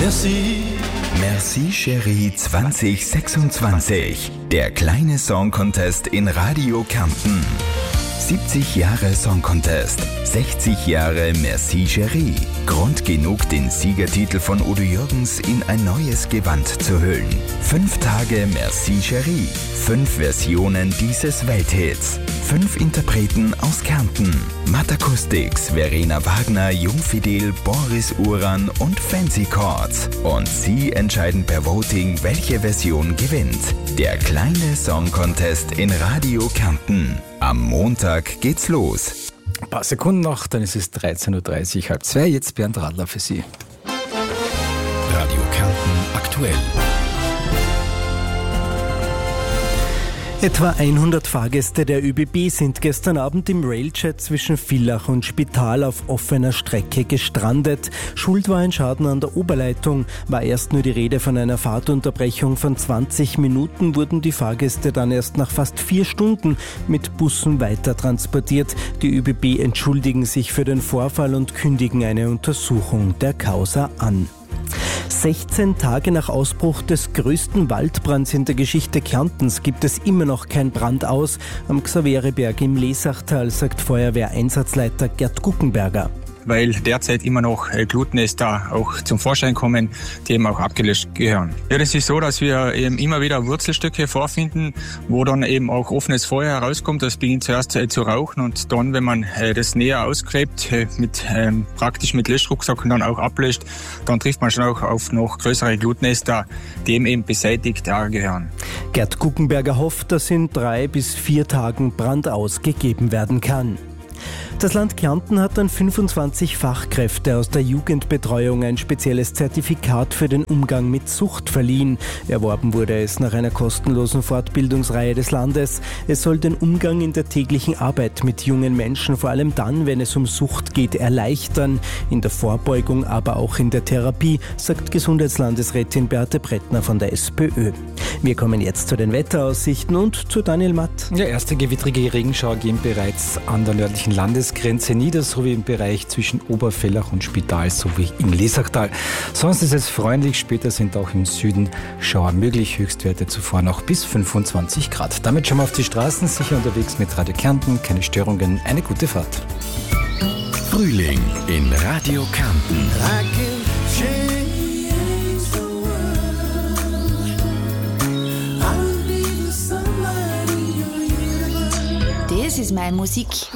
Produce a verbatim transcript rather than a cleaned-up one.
Merci. Merci Chérie zwanzig sechsundzwanzig. Der kleine Song Contest in Radio Kärnten. siebzig Jahre Song Contest, sechzig Jahre Merci Chérie. Grund genug, den Siegertitel von Udo Jürgens in ein neues Gewand zu hüllen. Fünf Tage Merci Chérie. Fünf Versionen dieses Welthits. Fünf Interpreten aus Kärnten. Matt Acoustics, Verena Wagner, Jungfidel, Boris Uran und Fancy Chords. Und Sie entscheiden per Voting, welche Version gewinnt. Der kleine Song Contest in Radio Kärnten. Am Montag geht's los. Ein paar Sekunden noch, dann ist es dreizehn Uhr dreißig, halb zwei. Jetzt Bernd Radler für Sie. Radio Kärnten aktuell. Etwa hundert Fahrgäste der Ö B B sind gestern Abend im Railjet zwischen Villach und Spital auf offener Strecke gestrandet. Schuld war ein Schaden an der Oberleitung. War erst nur die Rede von einer Fahrtunterbrechung von zwanzig Minuten, wurden die Fahrgäste dann erst nach fast vier Stunden mit Bussen weiter transportiert. Die Ö B B entschuldigen sich für den Vorfall und kündigen eine Untersuchung der Causa an. sechzehn Tage nach Ausbruch des größten Waldbrands in der Geschichte Kärntens gibt es immer noch kein Brand aus. Am Xaveriberg im Lesachtal, sagt Feuerwehreinsatzleiter Gerd Guckenberger. Weil derzeit immer noch Glutnester auch zum Vorschein kommen, die eben auch abgelöscht gehören. Ja, das ist so, dass wir eben immer wieder Wurzelstücke vorfinden, wo dann eben auch offenes Feuer herauskommt. Das beginnt zuerst zu rauchen und dann, wenn man das näher ausgräbt, mit, ähm, praktisch mit Löschrucksack und dann auch ablöscht, dann trifft man schon auch auf noch größere Glutnester, die eben beseitigt gehören. Gerd Guckenberger hofft, dass in drei bis vier Tagen Brand ausgegeben werden kann. Das Land Kärnten hat an fünfundzwanzig Fachkräfte aus der Jugendbetreuung ein spezielles Zertifikat für den Umgang mit Sucht verliehen. Erworben wurde es nach einer kostenlosen Fortbildungsreihe des Landes. Es soll den Umgang in der täglichen Arbeit mit jungen Menschen, vor allem dann, wenn es um Sucht geht, erleichtern. In der Vorbeugung, aber auch in der Therapie, sagt Gesundheitslandesrätin Beate Brettner von der SPÖ. Wir kommen jetzt zu den Wetteraussichten und zu Daniel Matt. Ja, erste gewittrige Regenschauer gehen bereits an der nördlichen Landesgrenze nieder, sowie im Bereich zwischen Obervellach und Spital sowie im Lesachtal. Sonst ist es freundlich, später sind auch im Süden Schauer möglich, Höchstwerte zuvor noch bis fünfundzwanzig Grad. Damit schauen wir auf die Straßen, sicher unterwegs mit Radio Kärnten, keine Störungen, eine gute Fahrt. Frühling in Radio Kärnten. Das ist meine Musik.